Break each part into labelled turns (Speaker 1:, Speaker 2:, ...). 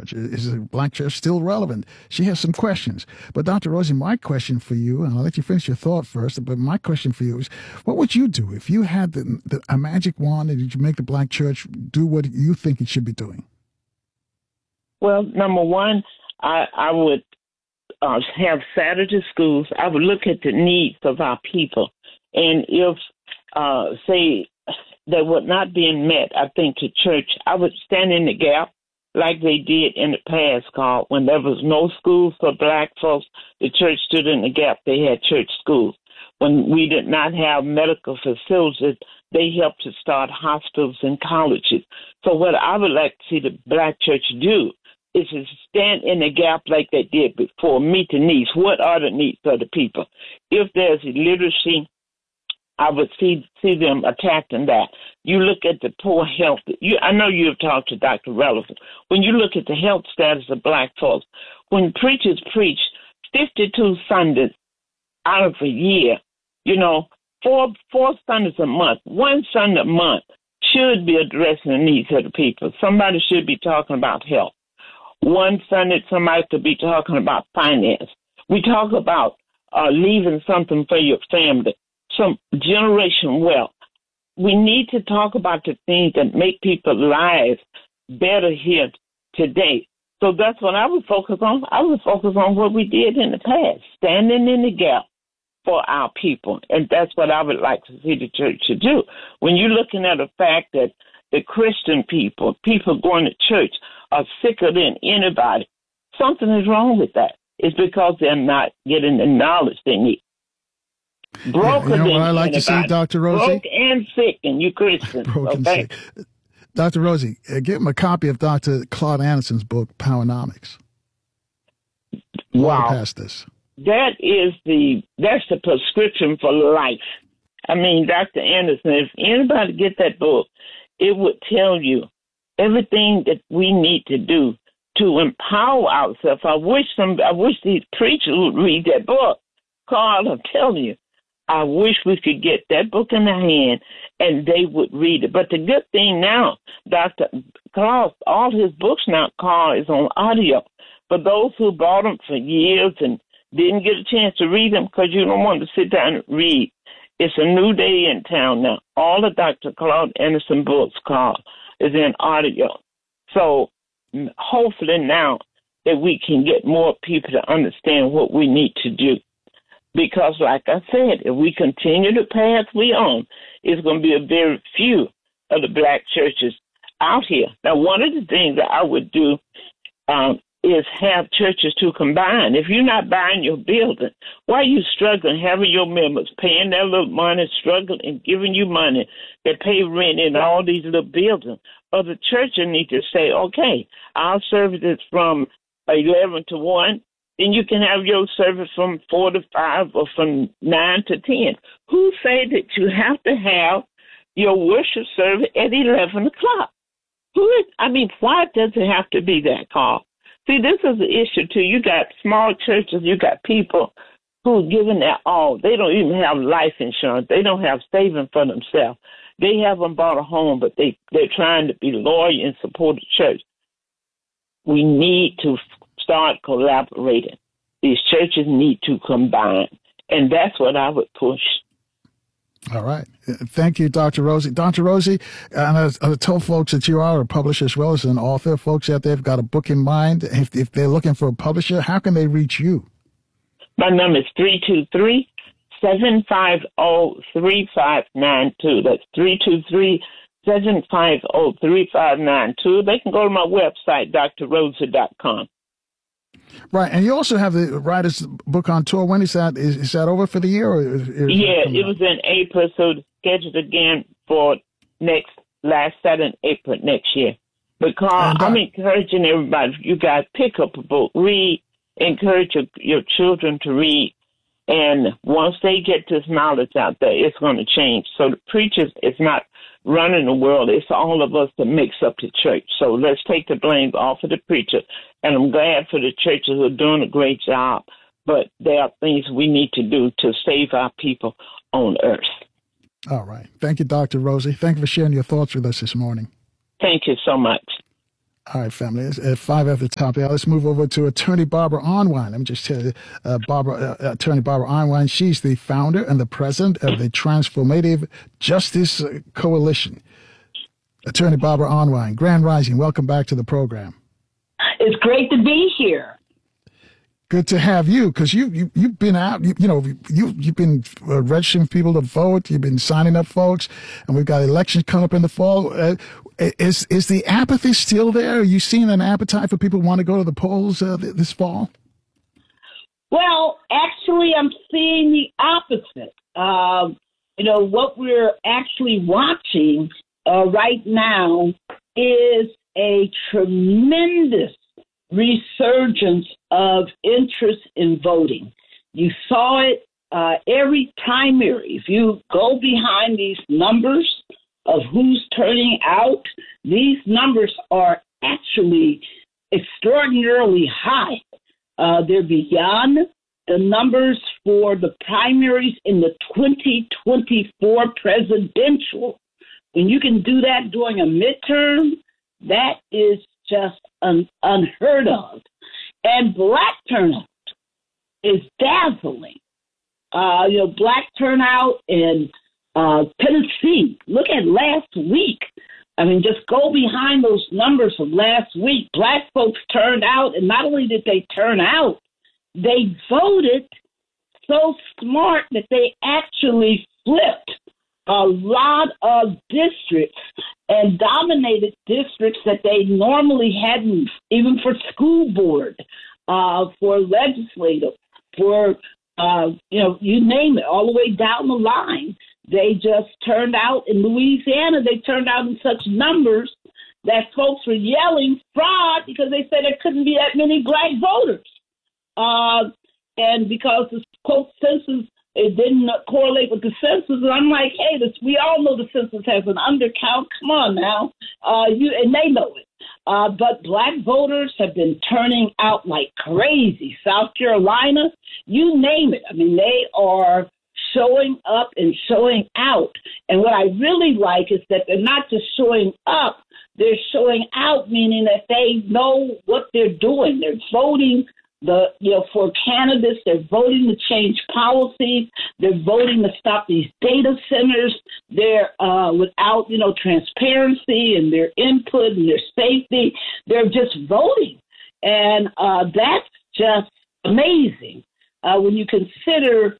Speaker 1: church? Is the black church still relevant? She has some questions. But Dr. Rosie, my question for you, and I'll let you finish your thought first, but my question for you is, what would you do if you had a magic wand and you make the black church do what you think it should be doing?
Speaker 2: Well, number one, I would have Saturday schools. I would look at the needs of our people. And if, say, they were not being met, I think the church, I would stand in the gap like they did in the past, Carl. When there was no schools for black folks, the church stood in the gap. They had church schools. When we did not have medical facilities, they helped to start hospitals and colleges. So what I would like to see the black church do is to stand in the gap like they did before, meet the needs. What are the needs of the people? If there's illiteracy, I would see them attacking that. You look at the poor health. I know you have talked to Dr. Relevant. When you look at the health status of black folks, when preachers preach 52 Sundays out of a year, four Sundays a month, one Sunday a month should be addressing the needs of the people. Somebody should be talking about health. One Sunday, somebody could be talking about finance. We talk about leaving something for your family, some generation wealth. We need to talk about the things that make people's lives better here today. So that's what I would focus on. I would focus on what we did in the past, standing in the gap for our people. And that's what I would like to see the church to do. When you're looking at the fact that the Christian people going to church, are sicker than anybody, something is wrong with that. It's because they're not getting the knowledge they need. Broken
Speaker 1: you know what I like to see, Dr. Rosie?
Speaker 2: Broke and sick, and you Christians.
Speaker 1: Broken sick. Dr. Rosie, give him a copy of Dr. Claude Anderson's book, Powernomics.
Speaker 2: Wow.
Speaker 1: Past this.
Speaker 2: That's the prescription for life. I mean, Dr. Anderson, if anybody get that book, it would tell you everything that we need to do to empower ourselves. I wish these preachers would read that book. Carl, I'm telling you, I wish we could get that book in their hand and they would read it. But the good thing now, Dr. Claus, all his books now, Carl, is on audio. For those who bought them for years and didn't get a chance to read them because you don't want to sit down and read, it's a new day in town now. All of Dr. Claude Anderson books, Carl, is in audio. So hopefully now that we can get more people to understand what we need to do. Because like I said, if we continue the path we're on, it's going to be a very few of the black churches out here. Now, one of the things that I would do is have churches to combine. If you're not buying your building, why are you struggling, having your members paying their little money, struggling and giving you money that pay rent in all these little buildings? Or the church need to say, okay, our service is from 11 to 1, then you can have your service from 4 to 5 or from 9 to 10. Who say that you have to have your worship service at 11 o'clock? Why does it have to be that, Carl? See, this is the issue, too. You got small churches, you got people who are giving their all. They don't even have life insurance. They don't have saving for themselves. They haven't bought a home, but they're trying to be loyal and support the church. We need to start collaborating. These churches need to combine, and that's what I would push.
Speaker 1: All right. Thank you, Dr. Rosie. Dr. Rosie, and I told folks that you are a publisher as well as an author. Folks out there have got a book in mind. If they're looking for a publisher, how can they reach you?
Speaker 2: My number is 323-750-3592. That's 323-750-3592. They can go to my website, drrosie.com.
Speaker 1: Right, and you also have the writer's book on tour. When is that? Is that over for the year? Or
Speaker 2: it was in April, so scheduled again for last Saturday in April next year. Because I'm encouraging everybody, you guys pick up a book, read, encourage your children to read, and once they get this knowledge out there, it's going to change. So the preachers is not running the world. It's all of us that makes up the church. So let's take the blame off of the preacher. And I'm glad for the churches who are doing a great job. But there are things we need to do to save our people on earth.
Speaker 1: All right. Thank you, Dr. Rosie. Thank you for sharing your thoughts with us this morning.
Speaker 2: Thank you so much.
Speaker 1: All right, family. It's at 5 at the top there. Let's move over to Attorney Barbara Unwin. Let me just tell you, Attorney Barbara Unwin, she's the founder and the president of the Transformative Justice Coalition. Attorney Barbara Unwin, Grand Rising, welcome back to the program.
Speaker 3: It's great to be here.
Speaker 1: Good to have you, because you've been out. You've been registering people to vote. You've been signing up folks, and we've got elections coming up in the fall. Is the apathy still there? Are you seeing an appetite for people who want to go to the polls this fall?
Speaker 3: Well, actually, I'm seeing the opposite. What we're actually watching right now is a tremendous resurgence of interest in voting. You saw it every primary. If you go behind these numbers of who's turning out, these numbers are actually extraordinarily high. They're beyond the numbers for the primaries in the 2024 presidential. When you can do that during a midterm, that is just unheard of. And black turnout is dazzling. Black turnout in Tennessee. Look at last week. I mean, just go behind those numbers of last week. Black folks turned out, and not only did they turn out, they voted so smart that they actually flipped a lot of districts and dominated districts that they normally hadn't, even for school board, for legislative, for, you name it, all the way down the line. They just turned out in Louisiana, they turned out in such numbers that folks were yelling fraud because they said there couldn't be that many black voters. And because the quote census, it didn't correlate with the census. And I'm like, hey, we all know the census has an undercount. Come on now. And they know it. But black voters have been turning out like crazy. South Carolina, you name it. I mean, they are showing up and showing out. And what I really like is that they're not just showing up, they're showing out, meaning that they know what they're doing. They're voting for candidates. They're voting to change policies. They're voting to stop these data centers. They're without, transparency and their input and their safety. They're just voting. And that's just amazing when you consider,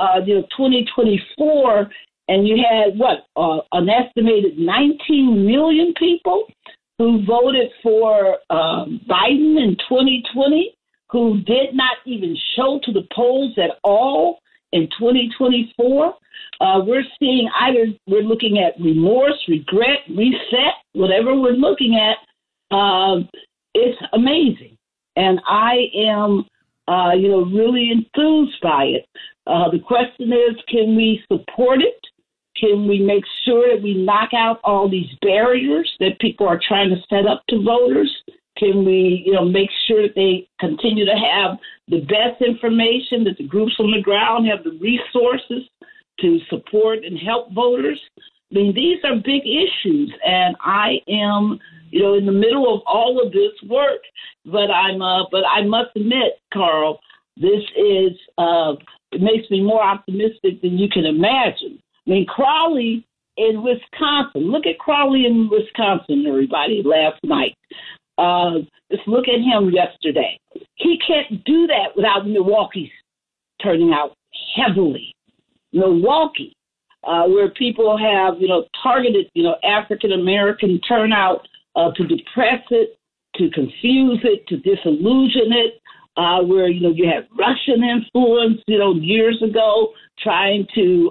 Speaker 3: 2024, and you had an estimated 19 million people who voted for Biden in 2020. Who did not even show to the polls at all in 2024. We're seeing we're looking at remorse, regret, reset, whatever we're looking at. It's amazing. And I am, really enthused by it. The question is, can we support it? Can we make sure that we knock out all these barriers that people are trying to set up to voters? Can we, make sure that they continue to have the best information, that the groups on the ground have the resources to support and help voters? I mean, these are big issues, and I am, in the middle of all of this work. But I must admit, Carl, this is it makes me more optimistic than you can imagine. I mean, Crowley in Wisconsin. Look at Crowley in Wisconsin, everybody, last night. Just look at him yesterday. He can't do that without Milwaukee's turning out heavily. Milwaukee, where people have, targeted, African-American turnout to depress it, to confuse it, to disillusion it, where, you had Russian influence, years ago trying to,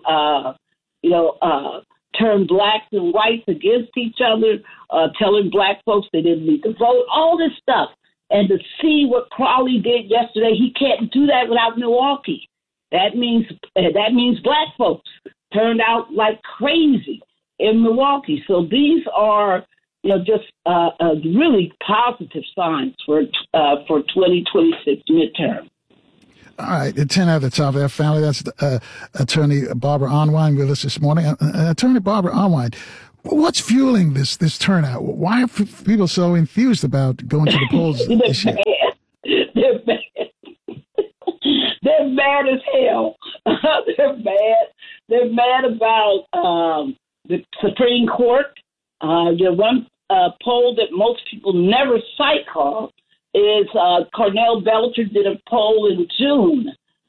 Speaker 3: turn blacks and whites against each other, telling black folks they didn't need to vote, all this stuff. And to see what Crowley did yesterday, he can't do that without Milwaukee. That means black folks turned out like crazy in Milwaukee. So these are, just really positive signs for 2026 midterm.
Speaker 1: All right, at 10 at the top of that family, that's Attorney Barbara Unwin with us this morning. Attorney Barbara Unwin, What's fueling this turnout? Why are people so enthused about going to the polls this year?
Speaker 3: They're mad. They're mad as hell. They're mad. They're mad about the Supreme Court. One poll that most people never cite, Carl, is Cornell Belcher did a poll in June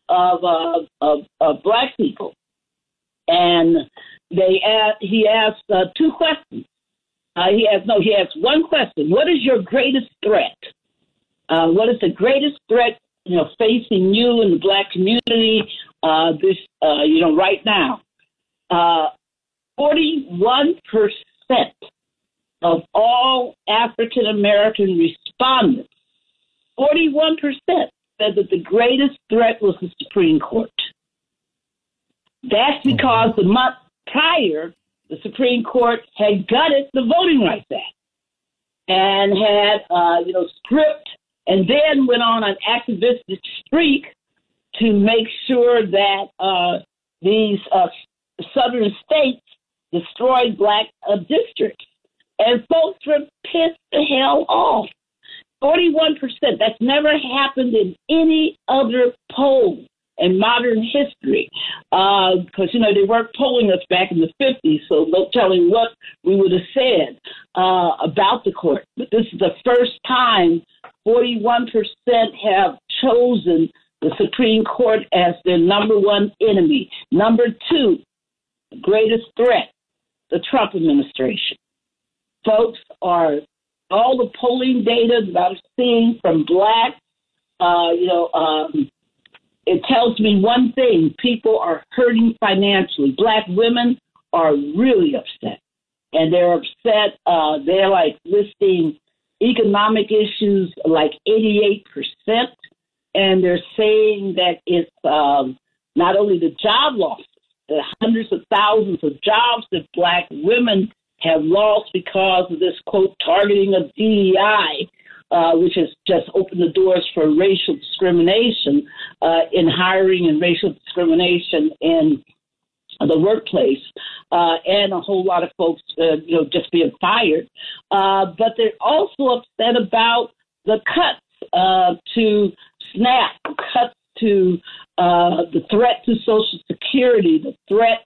Speaker 3: of black people, and he asked two questions. He asked one question: what is your greatest threat? What is the greatest threat facing you in the black community right now? 41% of all African American respondents, 41% said that the greatest threat was the Supreme Court. That's because the month prior, the Supreme Court had gutted the Voting Rights Act and had, stripped, and then went on an activistic streak to make sure that these southern states destroyed black districts. And folks were pissed the hell off. 41%. That's never happened in any other poll in modern history. Because, they weren't polling us back in the 50s, so no telling what we would have said about the court. But this is the first time 41% have chosen the Supreme Court as their number one enemy. Number two, the greatest threat, the Trump administration. Folks are, all the polling data that I'm seeing from black, it tells me one thing: people are hurting financially. Black women are really upset, and they're upset. They're like listing economic issues like 88%, and they're saying that it's not only the job losses, the hundreds of thousands of jobs that black women have lost because of this, quote, targeting of DEI, which has just opened the doors for racial discrimination in hiring and racial discrimination in the workplace, and a whole lot of folks, just being fired. But they're also upset about the cuts to SNAP, cuts to the threat to Social Security, the threat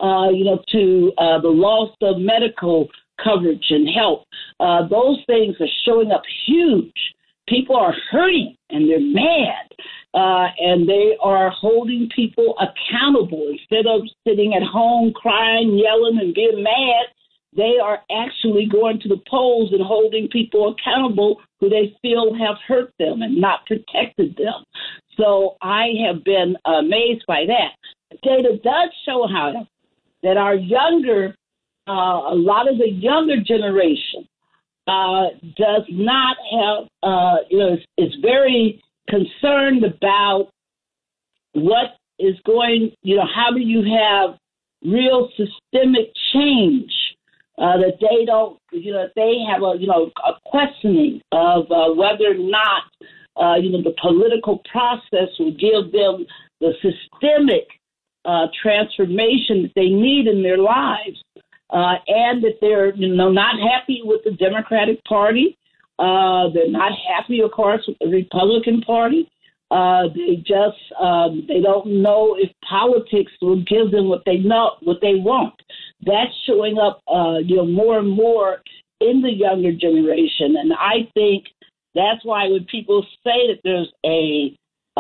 Speaker 3: to the loss of medical coverage and help. Those things are showing up huge. People are hurting and they're mad. And they are holding people accountable. Instead of sitting at home crying, yelling, and being mad, they are actually going to the polls and holding people accountable who they feel have hurt them and not protected them. So I have been amazed by that. The data does show, however, that our younger, a lot of the younger generation does not have, is very concerned about what is going, how do you have real systemic change that they don't, they have a questioning of whether or not, the political process will give them the systemic transformation that they need in their lives, and that they're, not happy with the Democratic Party. They're not happy, of course, with the Republican Party. They just they don't know if politics will give them what they want. That's showing up, more and more in the younger generation, and I think that's why when people say that there's a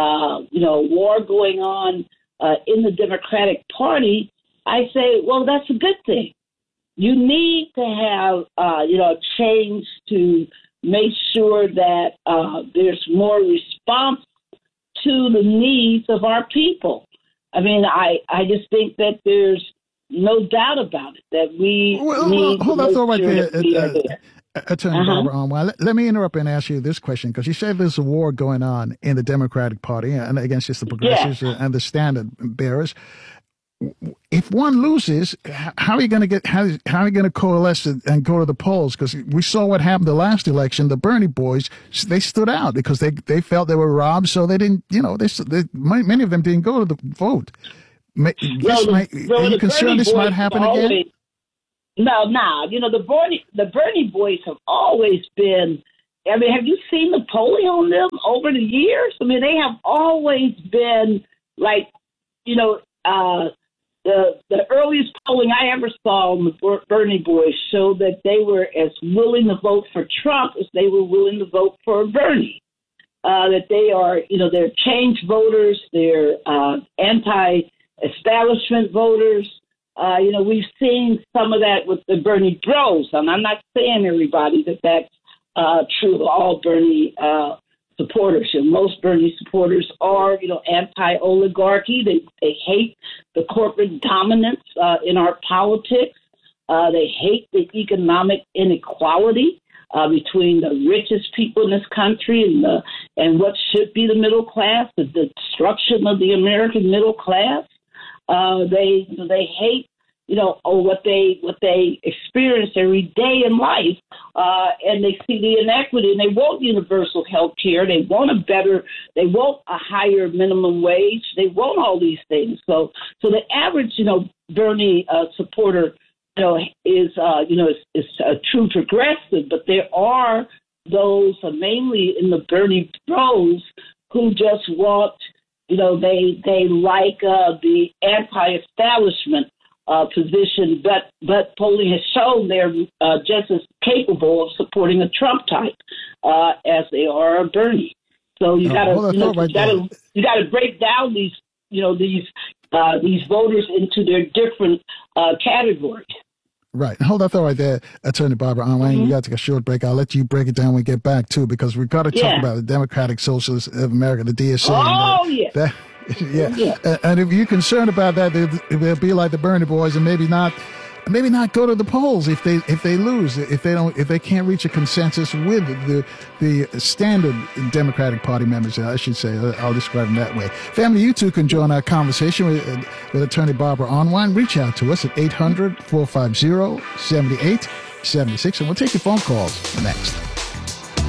Speaker 3: war going on in the Democratic Party, I say, well, that's a good thing. You need to have a change to make sure that there's more response to the needs of our people. I mean, I just think that there's no doubt about it that we need
Speaker 1: hold
Speaker 3: to
Speaker 1: that thought right
Speaker 3: sure
Speaker 1: there.
Speaker 3: that we are there.
Speaker 1: Attorney Barbara Armour, let me interrupt and ask you this question, because you said there's a war going on in the Democratic Party and against just the progressives and the standard bearers. If one loses, how are you going to get? How are you going to coalesce and go to the polls? Because we saw what happened the last election. The Bernie boys, they stood out because they felt they were robbed, so they didn't. Many of them didn't go to the vote. Are you concerned this might happen again?
Speaker 3: No. You know, the Bernie boys have always been. I mean, have you seen the polling on them over the years? I mean, they have always been like, you know, the earliest polling I ever saw on the Bernie boys showed that they were as willing to vote for Trump as they were willing to vote for Bernie. That they are, you know, they're change voters, they're anti-establishment voters. You know, we've seen some of that with the Bernie bros, and I'm not saying everybody that's true of all Bernie supporters. And most Bernie supporters are, you know, anti-oligarchy. They hate the corporate dominance in our politics. They hate the economic inequality between the richest people in this country and what should be the middle class, the destruction of the American middle class. They hate, you know, what they experience every day in life, and they see the inequity, and they want universal health care. They want a higher minimum wage. They want all these things. So the average, you know, Bernie supporter, you know, is a true progressive, but there are those, mainly in the Bernie bros, who just want, you know, they like the anti-establishment position, but polling has shown they're just as capable of supporting a Trump type as they are a Bernie. So you got to break down these voters into their different categories.
Speaker 1: Right. Hold that thought right there, Attorney Barbara Unwin. We got to take a short break. I'll let you break it down when we get back, too, because we've got to talk about the Democratic Socialists of America, the DSA. And if you're concerned about that, they'll be like the Bernie boys and maybe not go to the polls if they lose, if they can't reach a consensus with the standard Democratic Party members. I should say, I'll describe them that way. Family, you too can join our conversation with Attorney Barbara Unwin. Reach out to us at 800-450-7876, and we'll take your phone calls next.